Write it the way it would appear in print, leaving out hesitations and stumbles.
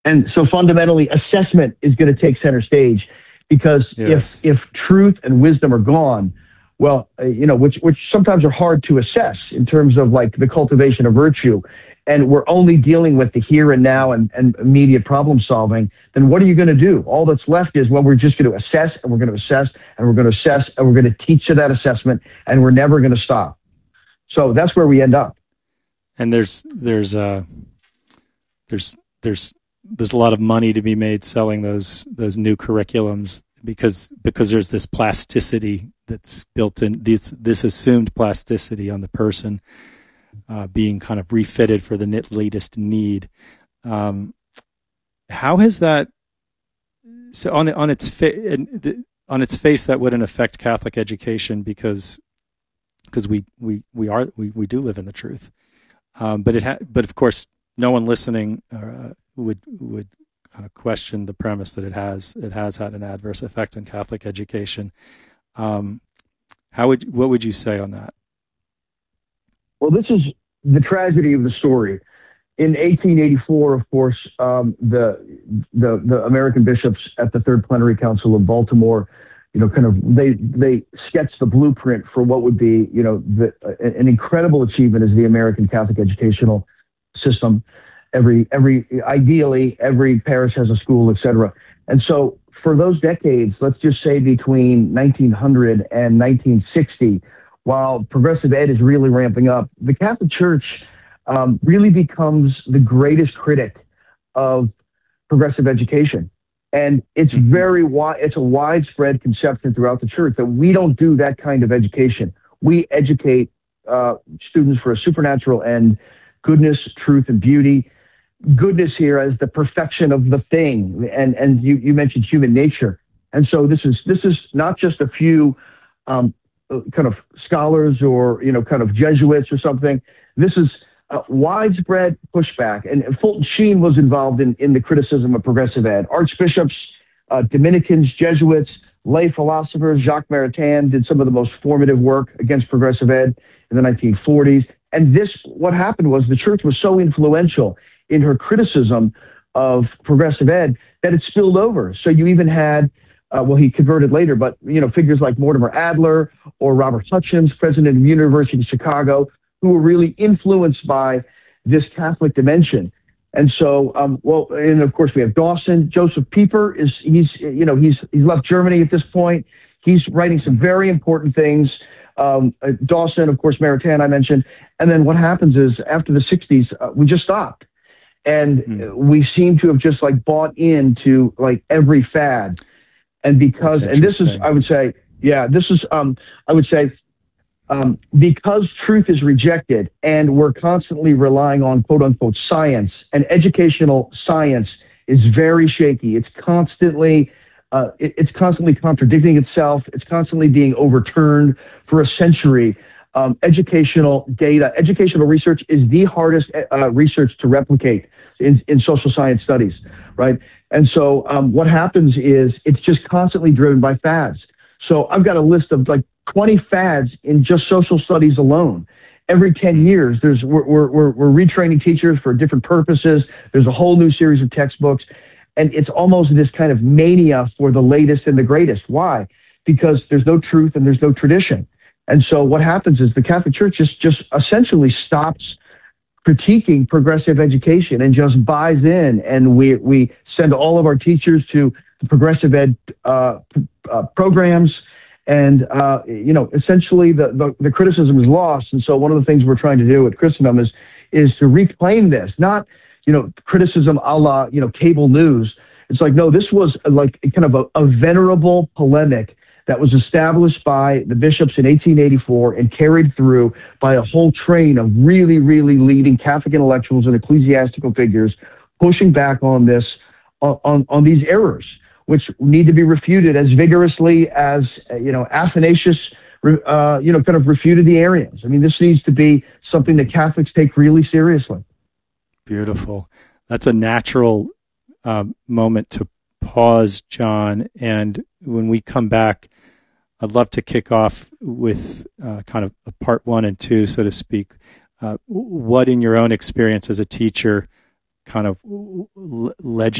And so fundamentally, assessment is going to take center stage because Yes. if truth and wisdom are gone, well, which sometimes are hard to assess in terms of like the cultivation of virtue, and we're only dealing with the here and now and immediate problem solving, then what are you going to do? All that's left is, well, we're just going to assess and we're going to assess and we're going to assess and we're going to teach to that assessment and we're never going to stop. So that's where we end up. And there's there's a lot of money to be made selling those new curriculums because there's this plasticity that's built in, this assumed plasticity on the person being kind of refitted for the latest need. How has that, so on its face that wouldn't affect Catholic education because we do live in the truth, but of course no one listening would kind of question the premise that it has had an adverse effect on Catholic education. What would you say on that? Well, this is the tragedy of the story. In 1884, of course, the American bishops at the Third Plenary Council of Baltimore, they sketched the blueprint for what would be, an incredible achievement as the American Catholic educational system. Ideally, every parish has a school, et cetera. And so for those decades, let's just say between 1900 and 1960, while progressive ed is really ramping up, the Catholic Church really becomes the greatest critic of progressive education. And it's it's a widespread conception throughout the church that we don't do that kind of education. We educate students for a supernatural end, goodness, truth, and beauty. Goodness here as the perfection of the thing, and you mentioned human nature, and so this is not just a few kind of scholars or kind of Jesuits or something. This is widespread pushback, and Fulton Sheen was involved in the criticism of progressive ed. Archbishops, Dominicans, Jesuits, lay philosophers, Jacques Maritain did some of the most formative work against progressive ed in the 1940s. And what happened was the church was so influential in her criticism of progressive ed that it spilled over. So you even had, he converted later, but figures like Mortimer Adler or Robert Hutchins, president of the University of Chicago, who were really influenced by this Catholic dimension. And so, and of course we have Dawson. Joseph Pieper he's left Germany at this point. He's writing some very important things. Dawson, of course, Maritain I mentioned. And then what happens is after the 60s, we just stopped. And we seem to have just like bought into like every fad. And because, and this is, I would say, because truth is rejected and we're constantly relying on quote unquote science, and educational science is very shaky. It's constantly contradicting itself. It's constantly being overturned for a century. Educational data, educational research is the hardest research to replicate in social science studies, right? And so what happens is it's just constantly driven by fads. So I've got a list of like 20 fads in just social studies alone. Every 10 years, we're retraining teachers for different purposes. There's a whole new series of textbooks. And it's almost this kind of mania for the latest and the greatest. Why? Because there's no truth and there's no tradition. And so what happens is the Catholic Church just essentially stops critiquing progressive education and just buys in. And we send all of our teachers to the progressive ed programs. And, essentially the criticism is lost. And so one of the things we're trying to do at Christendom is to reclaim this, not, criticism a la, cable news. It's like, no, this was like kind of a venerable polemic that was established by the bishops in 1884 and carried through by a whole train of really, really leading Catholic intellectuals and ecclesiastical figures pushing back on this, on these errors, which need to be refuted as vigorously as, Athanasius, kind of refuted the Arians. I mean, this needs to be something that Catholics take really seriously. Beautiful. That's a natural moment to pause, John. And when we come back, I'd love to kick off with kind of a part 1 and 2, so to speak. What in your own experience as a teacher kind of